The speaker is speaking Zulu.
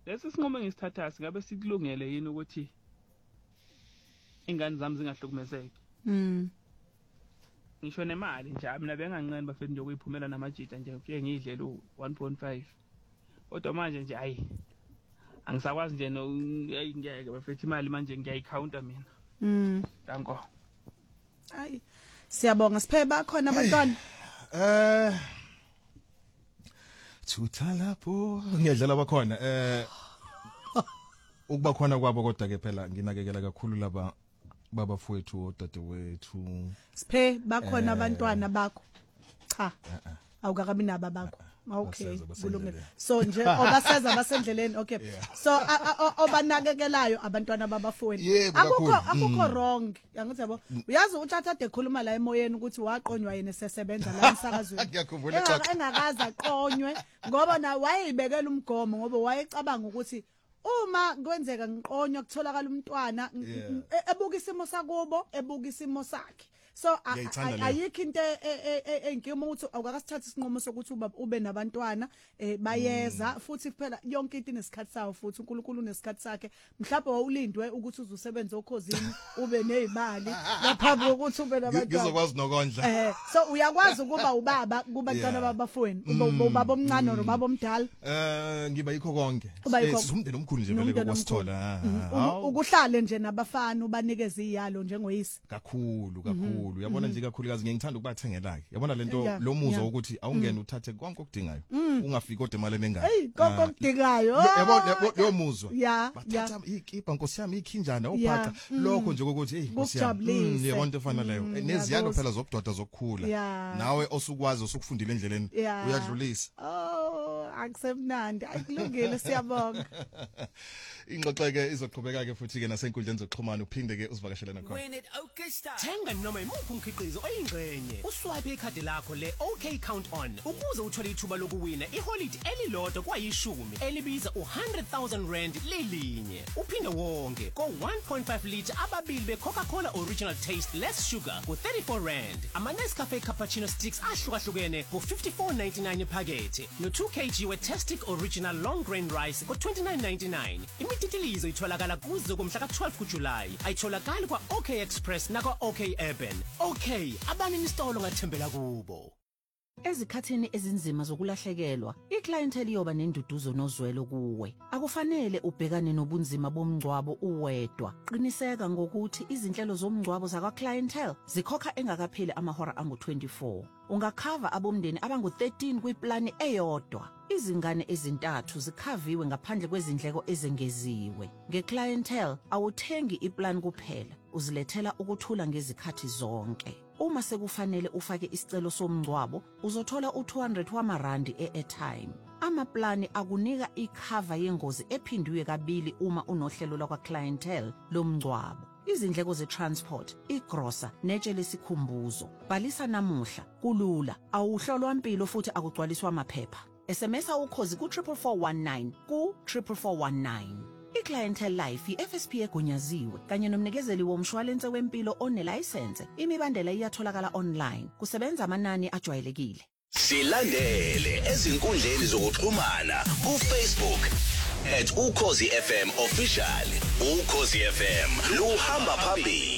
lesi sinqumo engisithatha singabe sikulungele yini ukuthi ingane zami zingahlukumezeki ngisho nemali nje mina bengancane bafethu nje ukuyiphumela namajita nje ufike ngidlela u1.5 kodwa manje nje hayi angisakwazi nje no ngeke bafethu imali manje ngiyayicounta mina danko hayi siyabonga Siphe bakhona abantwana thutha lapho ngiyadlala bakhona ukuba khona kwabo kodwa ke phela nginakekela kakhulu laba babafowethu odadewethu Siphe bakhona abantwana bakho cha awukakabi naba bakho okay kulungile so nje obaseza basendleleni okay so obanakekelayo abantwana babafowethu akukho wrong yangithi yabo uyazi uthatha ekhuluma la emoyeni ukuthi waqonywa yena sesebenza la emsakazweni ngiyakhumbula xaxa engakaza aqonywe ngoba na wayibekela umgomo ngoba wayecabanga ukuthi uma kwenzeka ngiqonywa kutholakala umntwana ebuka isimo sakubo ebuka isimo sakhe so ayikho into enkima ukuthi awukakasithatha isinqumo sokuthi ube nabantwana bayeza futhi phela yonke into inesikhathi sayo futhi uNkulunkulu unesikhathi sakhe mhlawumbe wawulindwe ukuthi uzusebenza okhosini ube nezimali ngaphambi kokuthi ube nabantwana ngizokwazi nokondla so uyakwazi ukuba ubaba kubantwana babafweni ubaba omncane nobaba omdala ngiba yikho konke sisumndeni omkhulu nje vele kwasithola ukuhlale nje nabafana ubanikeze iyalo njengoyisi kakhulu uyabona nje kakhulukazi ngiyithanda ukubathengela ke yabona lento lo muzwa ukuthi awungene uthathe konke okudingayo ungafiki kodwa emaleni engaka konke okudingayo yabona lo muzwa bathatha ikipa nkosi yami ikhinjana ophatha lokho nje ukuthi hey nkosi yami yabona into efana leyo neziyalo phela zobudoda zokukhula nawe osukwazi osukufundile endleleni uyadlulisa akusemnandi akulungile siyabonga ingxoxeke izoqhubeka ke futhi ke nasenkundleni zokuxhumana uphinde ke usivakashele nakhona thenga noma imuphi umkhiqizo oyingxenye uswipe ikhadi lakho le OK Count On ukuze uthole ithuba lokuwina iholide elilodwa kwayishumi elibiza u100,000 lilinye uphinde wonke ko 1.5 liter ababili beCoca-Cola Original Taste Less Sugar ku34 ama-Nescafe Cappuccino Sticks ahlukahlukene ku54.99 iphakethe no2 kg we-Tastic Original Long Grain Rice ku29.99 imititilizo itholakala kuzo kumhla ka12 kuJulayi ayitholakali kwa OK Express nakwa OK Urban OK abanini isitolo ngathembela kubo Ezikhathini ezinzima zokulahlekelwa, iclientele iyoba nenduduzo nozwelo kuwe. Akufanele ubhekane nobunzima bomngcwabo uwedwa. Qiniseka ngokuthi izinhlelo zomngcwabo zakwa clientele zikhokha engakapheli amahora angu24. Ungakhava abomndeni abangu13 kwiplani eyodwa. Izingane ezintathu zikhaviwe ngaphandle kwezindleko ezengeziwe. Ngeclientele awuthengi iplan kuphela, uzilethela ukuthula ngezikhathi zonke. Uma sekufanele ufake isicelo somngcwabo, uzothola u200 wamarandi e-airtime. Amaplani akunika ikhava yengozi ephindiwe kabili uma unohlelo lakwa clientele lomngcwabo. Izindleko ze-transport, igrosa, netshe lesikhumbuzo. Bhalisa namuhla, kulula, awuhlolwa impilo futhi akugcwaliswa amaphepha. SMS ukhozi ku44419 ku44419. iClientele Life iFSP egunyaziwe kanye nomnikezeli womshwalense wempilo onelicense. Imibandela iyatholakala online. Kusebenza amanani ajwayelekile. Silandele ezinkundleni zokuxhumana kuFacebook @ukhozi FM official. Ukhozi FM luhamba phambili.